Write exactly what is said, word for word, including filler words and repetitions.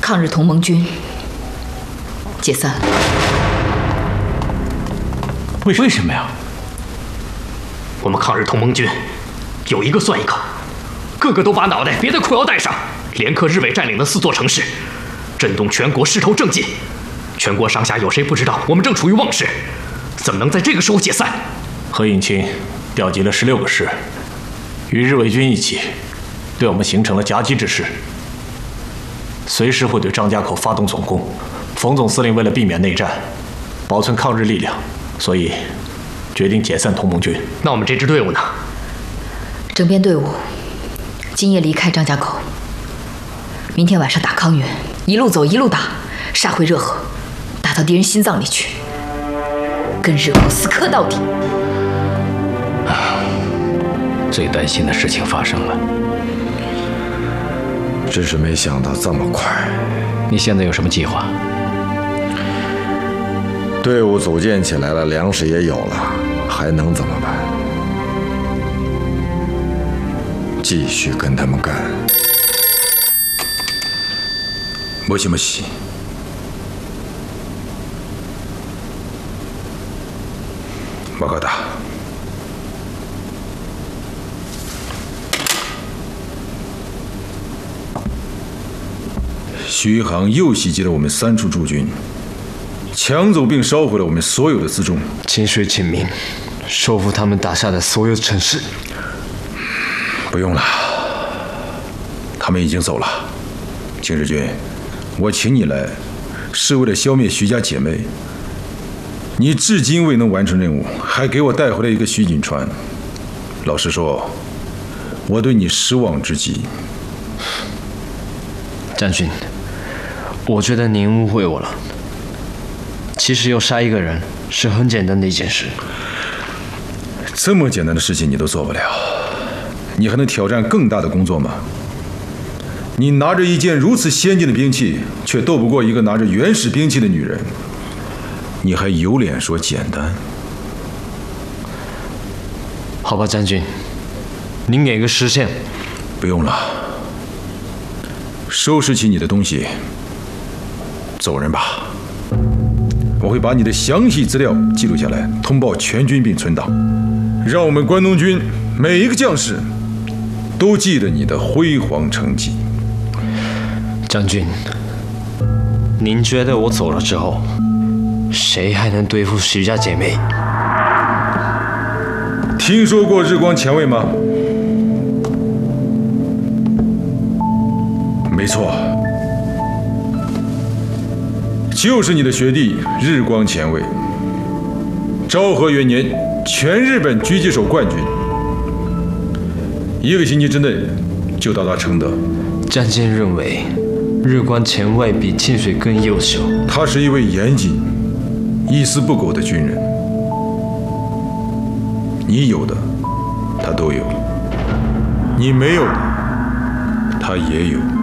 抗日同盟军解散。 为为什么呀？ 我们抗日同盟军有一个算一个，个个都把脑袋别在裤腰带上，连克日伪占领的四座城市，震动全国，势头正劲。全国上下有谁不知道我们正处于旺势？怎么能在这个时候解散？ 何应钦调集了十六个师，与日伪军一起，对我们形成了夹击之势，随时会对张家口发动总攻。冯总司令为了避免内战，保存抗日力量，所以决定解散同盟军。 那我们这支队伍呢？ 整编队伍今夜离开张家口，明天晚上打康源，一路走一路打，杀回热河，打到敌人心脏里去，跟日寇死磕到底。 最担心的事情发生了， 只是没想到这么快。 你现在有什么计划？ 队伍组建起来了，粮食也有了，还能怎么办？继续跟他们干。 もしもし。分かった。徐航又袭击了我们三处驻军，抢走并烧毁了我们所有的辎重。 清水清明，收复他们打下的所有城市。 不用了，他们已经走了。秦日军，我请你来，是为了消灭徐家姐妹。你至今未能完成任务，还给我带回来一个徐锦川。老实说，我对你失望至极。 将军，我觉得您误会我了。其实要杀一个人是很简单的一件事。 这么简单的事情你都做不了，你还能挑战更大的工作吗？你拿着一件如此先进的兵器，却斗不过一个拿着原始兵器的女人，你还有脸说简单？ 好吧，将军，您给个时限。 不用了，收拾起你的东西，走人吧。我会把你的详细资料记录下来，通报全军并存档，让我们关东军每一个将士都记得你的辉煌成绩。 将军，您觉得我走了之后，谁还能对付徐家姐妹？ 听说过日光前卫吗？没错，就是你的学弟日光前卫。昭和元年，全日本狙击手冠军，一个星期之内就到达承德。 将军认为日光前卫比清水更优秀？ 他是一位严谨、一丝不苟的军人。你有的，他都有；你没有的，他也有。